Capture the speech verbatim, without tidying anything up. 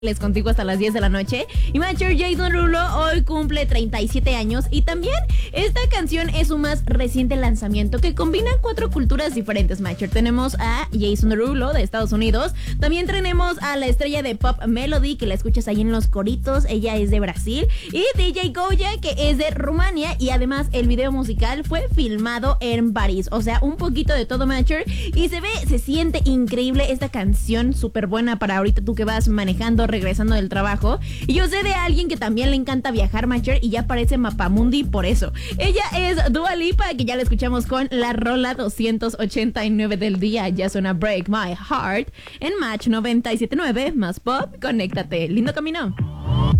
Les contigo hasta las diez de la noche. Y Macher Jason Derulo hoy cumple treinta y siete años. Y también esta canción es su más reciente lanzamiento que combina cuatro culturas diferentes, Macher. Tenemos a Jason Derulo de Estados Unidos. También tenemos a la estrella de pop Melody, que la escuchas ahí en los coritos. Ella es de Brasil. Y D J Goya, que es de Rumania. Y además el video musical fue filmado en París. O sea, un poquito de todo, Macher. Y se ve, se siente increíble esta canción. Súper buena para ahorita tú que vas manejando, regresando del trabajo. Y yo sé de alguien que también le encanta viajar, Macher, y ya parece Mapamundi por eso. Ella es Dua Lipa, que ya la escuchamos con la rola doscientos ochenta y nueve del día. Ya suena Break My Heart en Match noventa y siete punto nueve más pop. Conéctate. Lindo camino.